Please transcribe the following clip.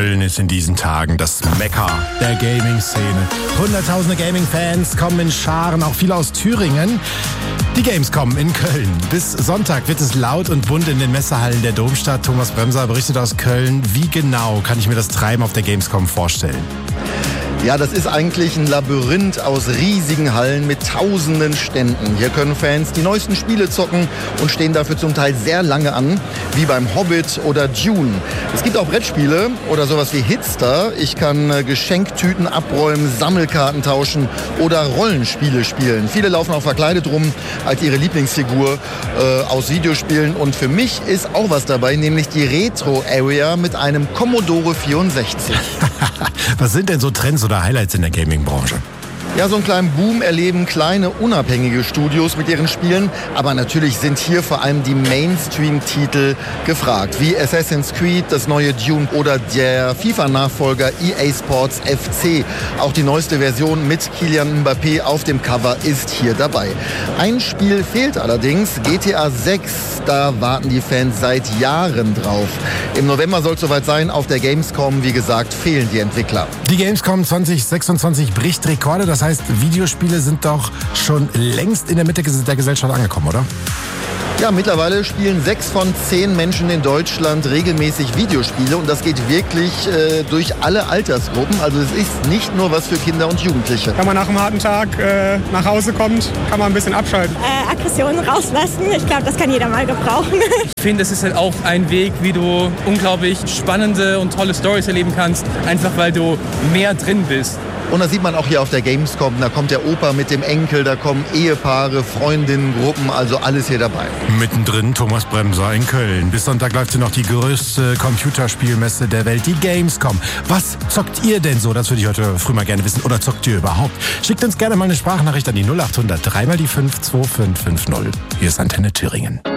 Köln ist in diesen Tagen das Mekka der Gaming-Szene. Hunderttausende Gaming-Fans kommen in Scharen, auch viele aus Thüringen. Die Gamescom in Köln. Bis Sonntag wird es laut und bunt in den Messehallen der Domstadt. Thomas Bremser berichtet aus Köln. Wie genau kann ich mir das Treiben auf der Gamescom vorstellen? Ja, das ist eigentlich ein Labyrinth aus riesigen Hallen mit tausenden Ständen. Hier können Fans die neuesten Spiele zocken und stehen dafür zum Teil sehr lange an, wie beim Hobbit oder Dune. Es gibt auch Brettspiele oder sowas wie Hitster. Ich kann Geschenktüten abräumen, Sammelkarten tauschen oder Rollenspiele spielen. Viele laufen auch verkleidet rum als ihre Lieblingsfigur aus Videospielen. Und für mich ist auch was dabei, nämlich die Retro-Area mit einem Commodore 64. Was sind denn so Trends oder Highlights in der Gaming-Branche? Ja, so einen kleinen Boom erleben kleine, unabhängige Studios mit ihren Spielen. Aber natürlich sind hier vor allem die Mainstream-Titel gefragt. Wie Assassin's Creed, das neue Dune oder der FIFA-Nachfolger EA Sports FC. Auch die neueste Version mit Kylian Mbappé auf dem Cover ist hier dabei. Ein Spiel fehlt allerdings, GTA 6. Da warten die Fans seit Jahren drauf. Im November soll es soweit sein. Auf der Gamescom, wie gesagt, fehlen die Entwickler. Die Gamescom 2026 bricht Rekorde. Das heißt, Videospiele sind doch schon längst in der Mitte der Gesellschaft angekommen, oder? Ja, mittlerweile spielen 6 von 10 Menschen in Deutschland regelmäßig Videospiele und das geht wirklich durch alle Altersgruppen. Also es ist nicht nur was für Kinder und Jugendliche. Wenn man nach einem harten Tag nach Hause kommt, kann man ein bisschen abschalten. Aggressionen rauslassen, ich glaube, das kann jeder mal gebrauchen. Ich finde, es ist halt auch ein Weg, wie du unglaublich spannende und tolle Storys erleben kannst, einfach weil du mehr drin bist. Und das sieht man auch hier auf der Gamescom. Da kommt der Opa mit dem Enkel, da kommen Ehepaare, Freundinnengruppen, also alles hier dabei. Mittendrin Thomas Bremser in Köln. Bis Sonntag läuft hier noch die größte Computerspielmesse der Welt, die Gamescom. Was zockt ihr denn so? Das würde ich heute früh mal gerne wissen. Oder zockt ihr überhaupt? Schickt uns gerne mal eine Sprachnachricht an die 0800 3 mal die 5 2550. Hier ist Antenne Thüringen.